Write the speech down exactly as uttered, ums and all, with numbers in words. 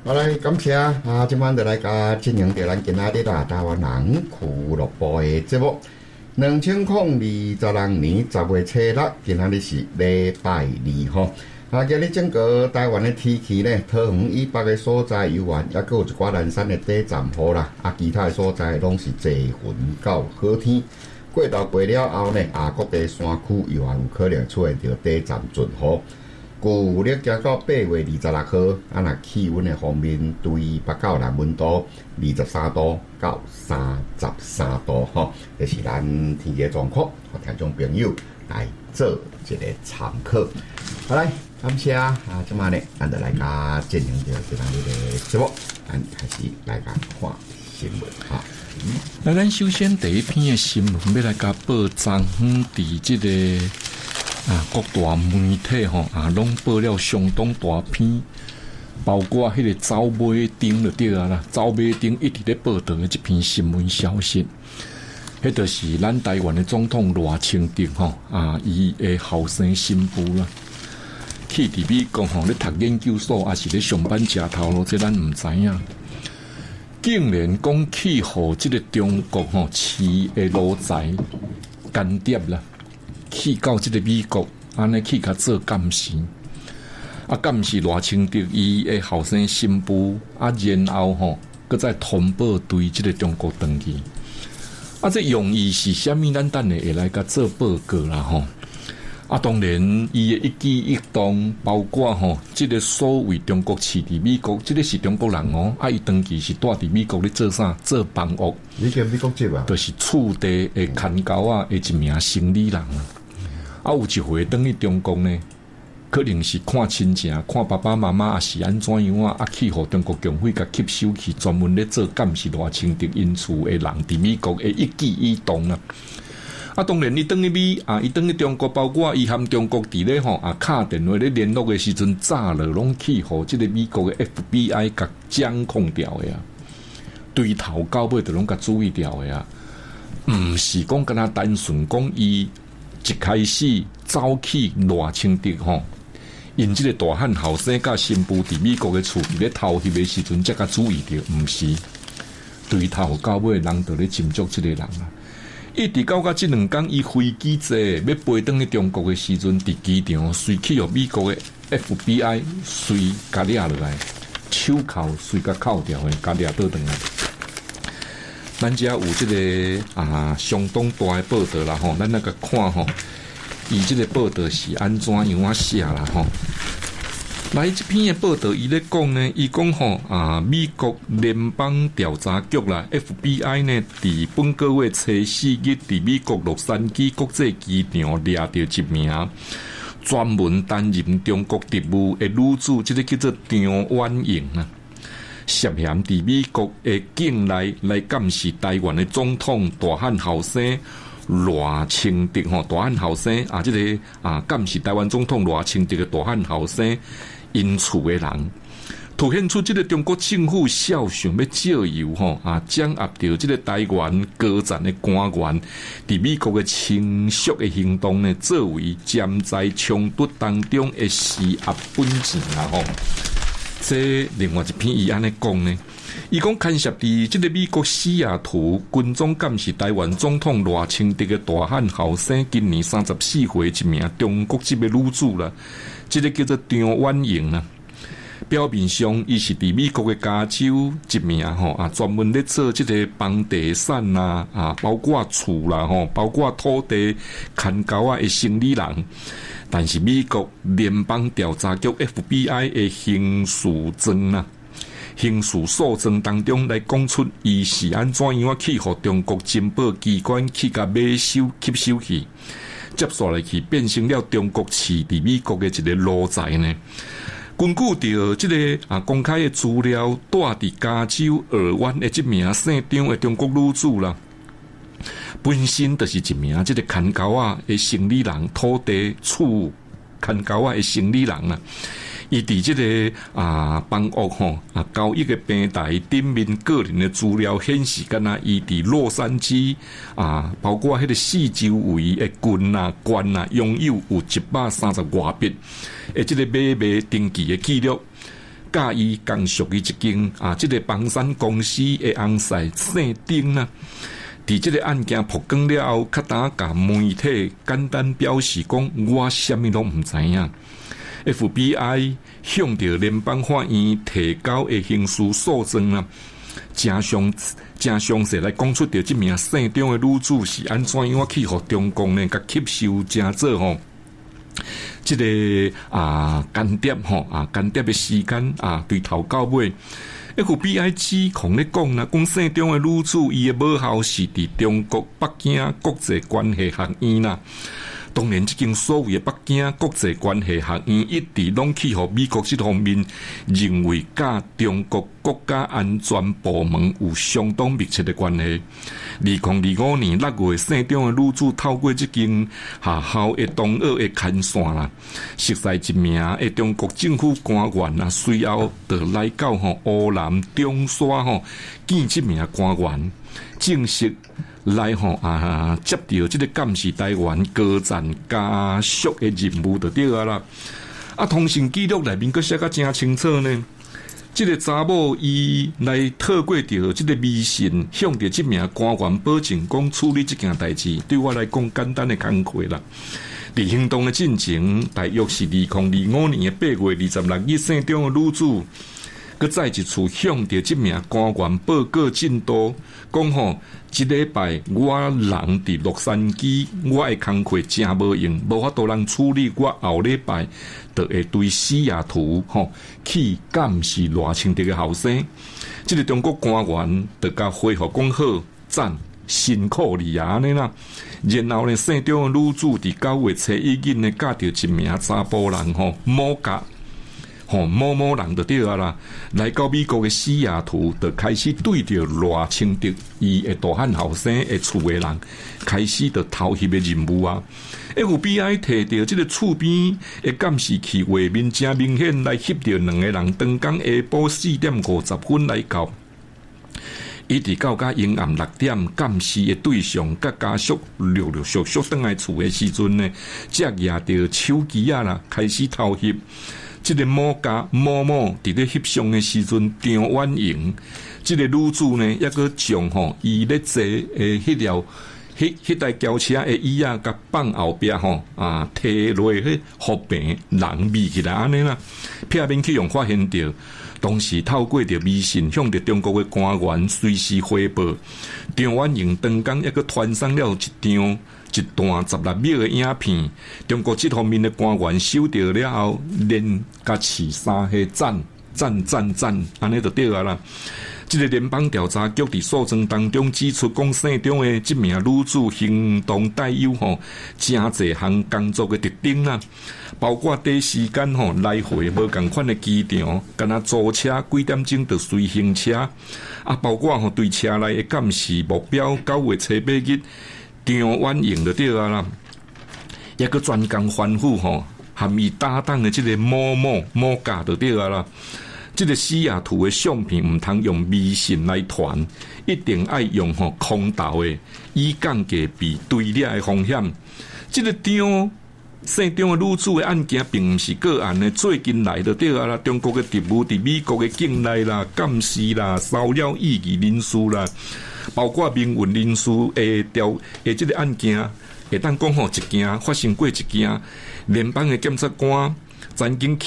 好来，感谢啊！今晚就来甲进行着咱今仔日啦，台湾人俱乐部的节目。两千零二十六年十月初六，今仔日是礼拜二吼。啊，今日整个台湾的天气呢，桃园以北的所在有缘，也佫有一寡南山的短暂雨啦。啊，其他的所在拢是侪云到好天。过到过了后呢，啊，各地山区有缘有可能出现着短暂阵雨。旧历行到八月二十六号，啊，那气温的方面，对北到南温度二十三度到三十三度，吼，这是咱天气状况，和听众朋友来做一个参考。好来，感谢啊！今晚呢，咱就来甲进行着这样一个节目，咱开始来甲看新闻哈。 那咱首先第一篇的新闻要来甲报张远伫这个。啊，各大媒体吼啊，拢报了相当大篇，包括迄个走马灯就对啊啦，走马灯一直咧报道的这篇新闻消息，迄就是咱台湾的总统赖清德吼啊，伊的后生新妇啦，去伫美国吼咧读研究所，还是咧上班食头路，这咱唔知影，竟然讲去互这个中国吼饲的奴才干爹啦。去到这个美国，安尼去甲做监视，啊，监视赖清德伊的后生新妇，啊，然后吼，搁再通报对这个中国登去，啊，这用意是虾米？咱等下会来甲做报告啦吼。啊，当然，伊的一举一动，包括吼，这个所谓中国饲伫美国，这个是中国人哦，啊，伊登记是住伫美国咧做啥？做房屋。 你叫美国籍啊？ 就是厝地的看狗啊的一名生理人啊。啊，有一回等于中国呢，可能是看亲情、看爸爸妈妈，也是安怎样啊？啊，去互中国共会甲吸收去，专门咧做监视赖清德因厝的人伫美国的一举一动啊！啊，当然你等于美啊，伊等于中国，包括伊含中国伫咧吼啊，敲电话咧联络的时阵，早了拢去互即个美国的 F B I 甲掌控掉的啊，对头到尾就拢甲注意掉的啊，毋是讲敢若单纯讲伊。一开始走去赖清德吼，因即个大汉后生甲新妇伫美国的厝伫咧偷翕的时阵，才甲注意到，毋是对头到尾人就咧斟酌即个人啊。一直到甲即两天，伊飞机坐要飞转去中国的时阵，伫机场随去互美国的 F B I 随甲掠落来，手铐随甲铐掉的，甲掠倒转来。咱遮有即、这个啊相当大的报道啦吼，咱那个看吼，伊即个报道是安怎样啊写啦吼？来这篇的报道，伊咧讲呢，伊讲吼啊，美国联邦调查局啦 ，F B I 呢，伫本个月初四日伫美国洛杉矶国际机场掠到一名专门担任中国特务的女子，即、这个叫做张婉莹啊。涉嫌伫美国的境内来监视台湾的总统大汉后生赖清德吼，大汉后生啊，即、这个啊监视台湾总统赖清德的大汉后生因厝的人，凸显出即个中国政府肖想要借由吼啊掌握到即个台湾高层的官员伫美国的清属的行动呢，作为潜在冲突当中的施压本钱啦吼。这另外一篇伊安尼讲呢，伊讲牵涉伫即个美国西雅图军中监视台湾总统赖清德的大汉后生，今年三十四岁一名中国籍的女子啦，即、这个叫做张婉莹啦。表面上，伊是伫美国的加州一名吼啊，专门咧做即个房地产啦啊，包括厝啦吼，包括土地看狗啊的生理人。但是美国联邦调查局 F B I 的刑事证啊，刑事诉状当中来讲出，伊是安怎样去互中国情报机关去甲买收吸收去，接下来去变成了中国饲伫美国的一个奴才呢？根据着即个啊公开的资料，住伫加州尔湾的即名姓张的中国女子啦。本身就是一名即个看狗啊的生理人，土地厝看狗啊的生理人啊。伊伫即个啊房屋吼啊交易的平台顶面个人的资料显示，敢若伊伫洛杉矶啊，包括迄个四周围的郡啊、县啊，拥有有一百三十外笔的即个买卖登记的记录。 甲伊共属于一间啊，即、这个房产公司的翁婿姓丁啊。伫即个案件曝光了后，较打甲媒体简单表示讲，我啥物拢毋知影。F B I 向着联邦法院提交的刑事诉状啊，真详真详细来讲出着即名姓张的女子是安怎样去互中共呢，甲吸收真做吼。即、這个啊间谍吼啊间谍的时间啊，对头到尾。F B I 指控咧讲啦，讲姓张的女子伊的母校是伫中国北京国际关系学院啦。当然，即间所谓的北京国际关系学院一直拢去互美国这方面认为甲中国国家安全部门有相当密切的关系。二零二五年六月，姓张的女子透过即间学校的同学的牵线啦，熟悉一名的中国政府官员啊，随后就来到吼湖南中山吼见即名官员，正式来吼啊接到即个监视台湾歌战家属的任务就对啊啦。啊，通讯记录内面佫写甲真清楚呢。即个查某伊来透过着即个微信，向着即名官员保证讲处理即件代志，对我来讲简单的工课啦。伫行动的进程，大约是二零二五年的八月二十六日，姓张的女子，佮再一次向着即名官员报告进度，讲吼，即礼拜我人伫洛杉矶，我的工课真无用，无法度人处理，我后礼拜就会对西雅图吼去监视偌清德的后生。即个中国官员就甲回复讲好，赞，辛苦你啊安尼啦。然后呢，姓张的女子伫九月初一日呢，嫁着一名查甫人吼，某甲。吼，某某人就对啊啦，来到美国的西雅图，就开始对着赖清德伊的大汉后生的厝的人，开始就偷袭的任务啊。F B I 摕到这个厝边的监视器画面，真明显来翕到两个人，当天下晡四点五十分来到。一直到甲阴暗六点，监视的对象甲家属陆陆续续倒来厝的时阵呢，才拿着手机啊啦，开始偷翕。这个某家某某伫咧翕相的时阵，张婉莹，这个女子呢，抑个将吼伊咧坐诶迄条迄迄台轿车的椅啊，甲放后壁吼啊，摕落去河边人密起来安尼啦。片面去用发现到，当时透过着微信向着中国的官员随时汇报，张婉莹当天抑个传送了一张。一段十六秒的影片，中国这方面的官员收到了后，连甲刺三下赞赞赞赞，安尼就对啊啦。这个联邦调查局伫诉状当中指出，讲姓张的这名女子行动带有吼真侪项工作的特征啦，包括第时间吼来回无共款的机场，敢若租车几点钟就随行车，啊，包括吼对车内的监视目标，九月初八日。张婉莹就对啊啦，一个专工反复吼，含伊搭档的这个某某某家就对啊啦。这个西雅图的相片唔通用微信来传，一定要用吼空投的，以降低被对掠的风险。这个张姓张的女子的案件并不是个案的，最近来就对啊啦，中国的特务伫美国的境内啦、监视啦、骚扰异议人士啦。包括民运人士诶调诶，这个案件会当讲吼一件发生过一件，联邦的检察官曾经